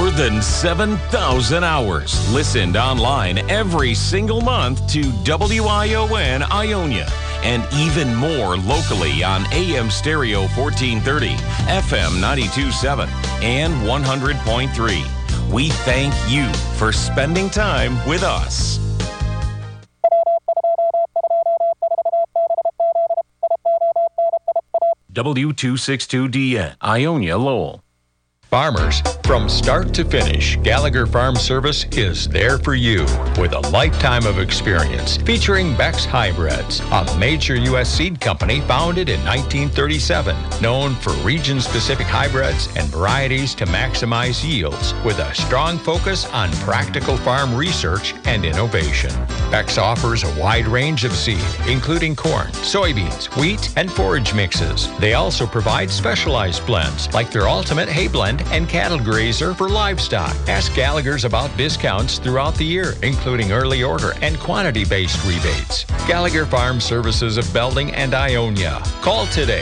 More than 7,000 hours listened online every single month to WION Ionia, and even more locally on AM Stereo 1430, FM 92.7, and 100.3. We thank you for spending time with us. W262DN, Ionia, Lowell. Farmers, from start to finish, Gallagher Farm Service is there for you with a lifetime of experience featuring Beck's Hybrids, a major U.S. seed company founded in 1937, known for region-specific hybrids and varieties to maximize yields with a strong focus on practical farm research and innovation. Beck's offers a wide range of seed, including corn, soybeans, wheat, and forage mixes. They also provide specialized blends like their Ultimate Hay Blend and Cattle Grazer for livestock. Ask Gallagher's about discounts throughout the year, including early order and quantity-based rebates. Gallagher Farm Services of Belding and Ionia. Call today,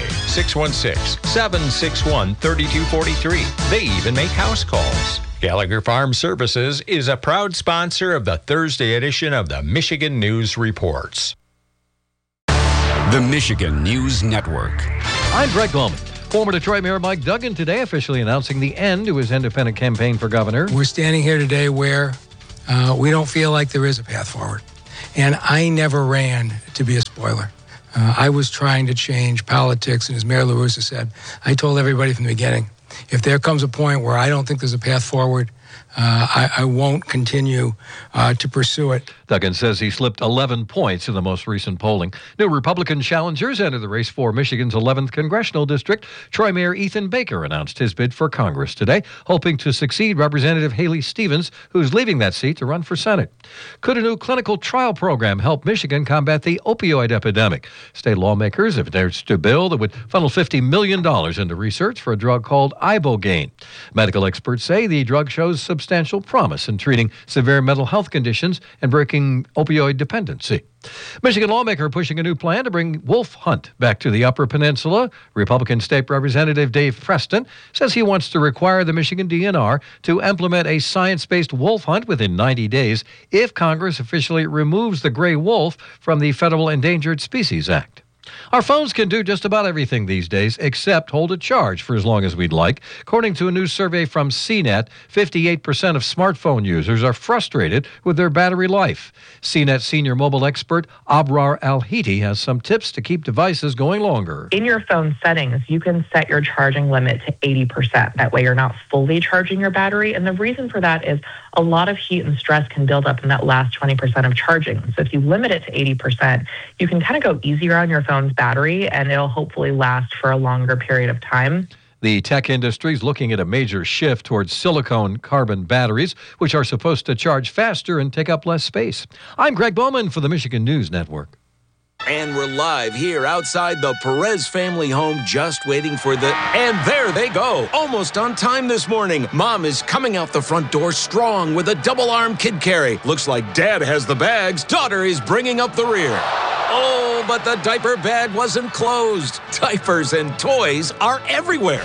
616-761-3243. They even make house calls. Gallagher Farm Services is a proud sponsor of the Thursday edition of the Michigan News Reports. The Michigan News Network. I'm Greg Bowman. Former Detroit Mayor Mike Duggan today officially announcing the end to his independent campaign for governor. We're standing here today where we don't feel like there is a path forward. And I never ran to be a spoiler. I was trying to change politics, and as Mayor LaRussa said, I told everybody from the beginning, if there comes a point where I don't think there's a path forward, I won't continue to pursue it. Duggan says he slipped 11 points in the most recent polling. New Republican challengers enter the race for Michigan's 11th congressional district. Troy Mayor Ethan Baker announced his bid for Congress today, hoping to succeed Representative Haley Stevens, who's leaving that seat to run for Senate. Could a new clinical trial program help Michigan combat the opioid epidemic? State lawmakers have endorsed a bill that would funnel $50 million into research for a drug called ibogaine. Medical experts say the drug shows substantial promise in treating severe mental health conditions and breaking opioid dependency. Michigan lawmaker pushing a new plan to bring wolf hunt back to the Upper Peninsula. Republican State Representative Dave Preston says he wants to require the Michigan DNR to implement a science-based wolf hunt within 90 days if Congress officially removes the gray wolf from the Federal Endangered Species Act. Our phones can do just about everything these days except hold a charge for as long as we'd like. According to a new survey from CNET, 58% of smartphone users are frustrated with their battery life. CNET senior mobile expert Abrar Al-Hiti has some tips to keep devices going longer. In your phone settings, you can set your charging limit to 80%. That way you're not fully charging your battery. And the reason for that is a lot of heat and stress can build up in that last 20% of charging. So if you limit it to 80%, you can kind of go easier on your phone's battery, and it'll hopefully last for a longer period of time. The tech industry is looking at a major shift towards silicone carbon batteries, which are supposed to charge faster and take up less space. I'm Greg Bowman for the Michigan News Network. And we're live here outside the Perez family home, just waiting for the... And there they go, almost on time this morning. Mom is coming out the front door strong with a double-arm kid carry. Looks like Dad has the bags. Daughter is bringing up the rear. Oh, but the diaper bag wasn't closed. Diapers and toys are everywhere.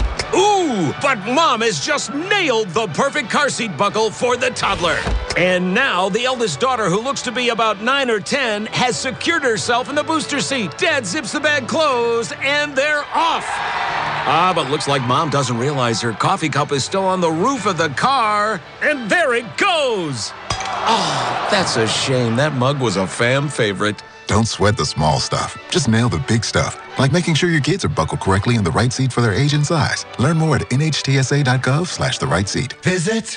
Ooh, but Mom has just nailed the perfect car seat buckle for the toddler. And now the eldest daughter, who looks to be about 9 or 10, has secured herself in the booster seat. Dad zips the bag closed, and they're off. But looks like Mom doesn't realize her coffee cup is still on the roof of the car. And there it goes. Oh, that's a shame. That mug was a fam favorite. Don't sweat the small stuff. Just nail the big stuff, like making sure your kids are buckled correctly in the right seat for their age and size. Learn more at nhtsa.gov/the right seat. Visit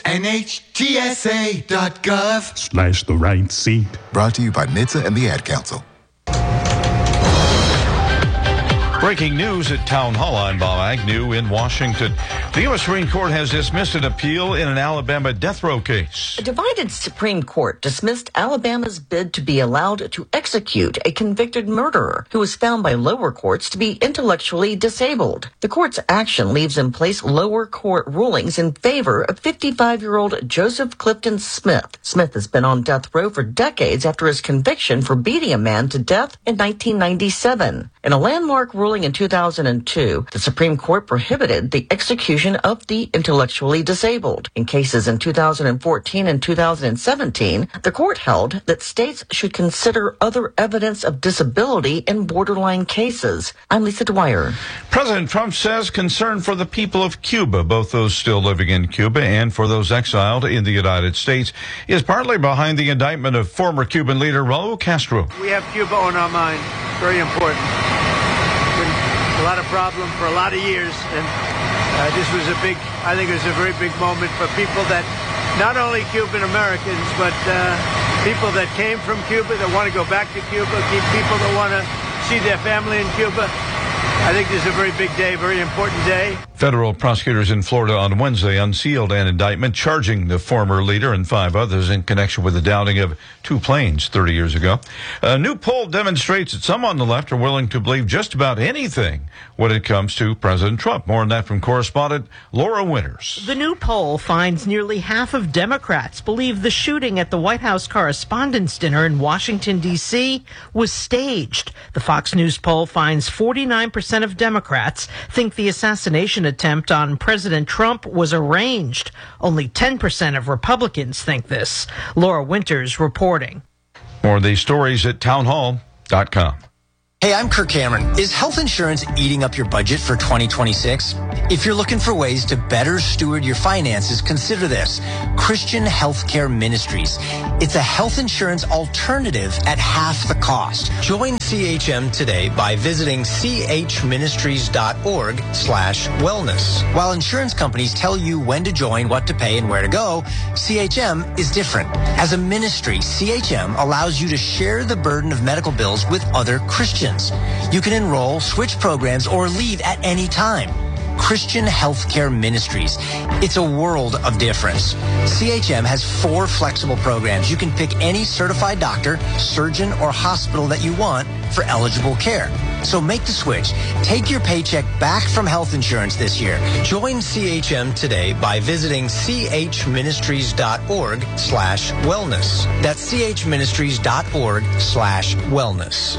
nhtsa.gov/the right seat. Brought to you by NHTSA and the Ad Council. Breaking news at Town Hall. I'm Bob Agnew in Washington. The U.S. Supreme Court has dismissed an appeal in an Alabama death row case. A divided Supreme Court dismissed Alabama's bid to be allowed to execute a convicted murderer who was found by lower courts to be intellectually disabled. The court's action leaves in place lower court rulings in favor of 55-year-old Joseph Clifton Smith. Smith has been on death row for decades after his conviction for beating a man to death in 1997. In a landmark ruling ruling in 2002, the Supreme Court prohibited the execution of the intellectually disabled. In cases in 2014 and 2017, the court held that states should consider other evidence of disability in borderline cases. I'm Lisa Dwyer. President Trump says concern for the people of Cuba, both those still living in Cuba and for those exiled in the United States, is partly behind the indictment of former Cuban leader Raul Castro. We have Cuba on our mind. Very important. Been a lot of problem for a lot of years, and this was I think it was a very big moment for people that, not only Cuban Americans, but people that came from Cuba, that want to go back to Cuba, people that want to see their family in Cuba. I think this is a very big day, very important day. Federal prosecutors in Florida on Wednesday unsealed an indictment charging the former leader and 5 others in connection with the downing of 2 planes 30 years ago. A new poll demonstrates that some on the left are willing to believe just about anything when it comes to President Trump. More on that from correspondent Laura Winters. The new poll finds nearly half of Democrats believe the shooting at the White House Correspondents' Dinner in Washington, D.C. was staged. The Fox News poll finds 49% of Democrats think the assassination attempt on President Trump was arranged. Only 10% of Republicans think this. Laura Winters reporting. More of these stories at townhall.com. Hey, I'm Kirk Cameron. Is health insurance eating up your budget for 2026? If you're looking for ways to better steward your finances, consider this. Christian Healthcare Ministries. It's a health insurance alternative at half the cost. Join CHM today by visiting chministries.org/wellness. While insurance companies tell you when to join, what to pay, and where to go, CHM is different. As a ministry, CHM allows you to share the burden of medical bills with other Christians. You can enroll, switch programs, or leave at any time. Christian Healthcare Ministries. It's a world of difference. CHM has 4 flexible programs. You can pick any certified doctor, surgeon, or hospital that you want for eligible care. So make the switch. Take your paycheck back from health insurance this year. Join CHM today by visiting chministries.org/wellness. That's chministries.org/wellness.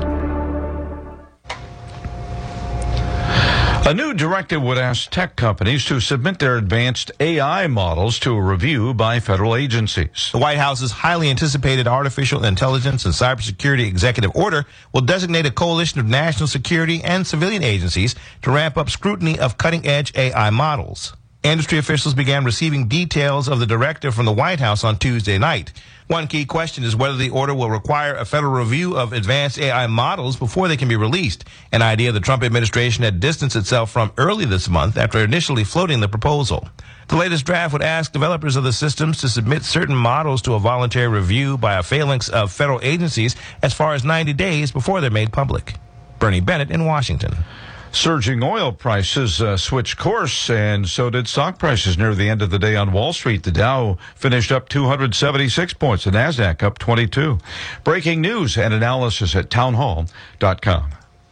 A new directive would ask tech companies to submit their advanced AI models to a review by federal agencies. The White House's highly anticipated Artificial Intelligence and Cybersecurity Executive Order will designate a coalition of national security and civilian agencies to ramp up scrutiny of cutting-edge AI models. Industry officials began receiving details of the directive from the White House on Tuesday night. One key question is whether the order will require a federal review of advanced AI models before they can be released, an idea the Trump administration had distanced itself from early this month after initially floating the proposal. The latest draft would ask developers of the systems to submit certain models to a voluntary review by a phalanx of federal agencies as far as 90 days before they're made public. Bernie Bennett in Washington. Surging oil prices switched course, and so did stock prices near the end of the day on Wall Street. The Dow finished up 276 points, the NASDAQ up 22. Breaking news and analysis at townhall.com.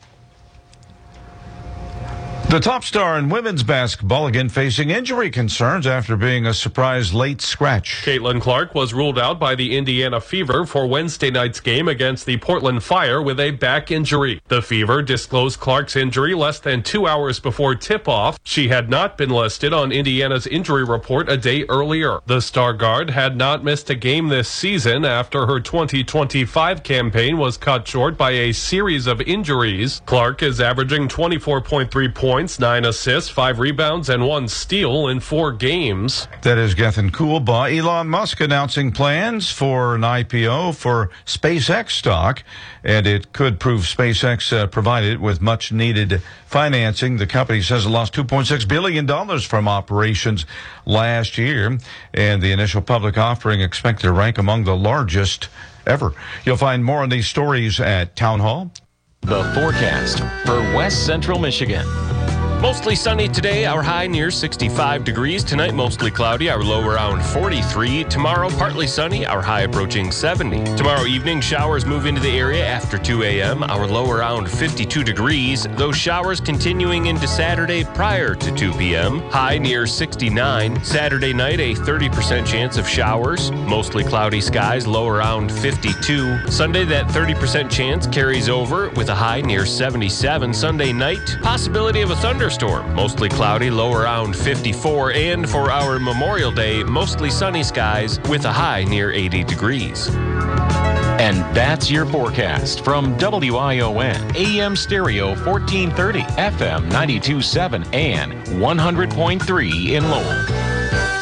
The top star in women's basketball again facing injury concerns after being a surprise late scratch. Caitlin Clark was ruled out by the Indiana Fever for Wednesday night's game against the Portland Fire with a back injury. The Fever disclosed Clark's injury less than 2 hours before tip-off. She had not been listed on Indiana's injury report a day earlier. The star guard had not missed a game this season after her 2025 campaign was cut short by a series of injuries. Clark is averaging 24.3 points, 9 assists, 5 rebounds, and 1 steal in 4 games. That is Gethin Coolbaugh. Elon Musk announcing plans for an IPO for SpaceX stock, and it could prove SpaceX provided with much needed financing. The company says it lost $2.6 billion from operations last year, and the initial public offering expected to rank among the largest ever. You'll find more on these stories at Town Hall. The forecast for West Central Michigan. Mostly sunny today, our high near 65 degrees. Tonight, mostly cloudy, our low around 43. Tomorrow, partly sunny, our high approaching 70. Tomorrow evening, showers move into the area after 2 a.m., our low around 52 degrees. Those showers continuing into Saturday prior to 2 p.m., high near 69. Saturday night, a 30% chance of showers. Mostly cloudy skies, low around 52. Sunday, that 30% chance carries over with a high near 77. Sunday night, possibility of a thunderstorm. Mostly cloudy, low around 54. And for our Memorial Day, mostly sunny skies with a high near 80 degrees. And that's your forecast from WION, AM Stereo 1430, FM 92.7, and 100.3 in Lowell.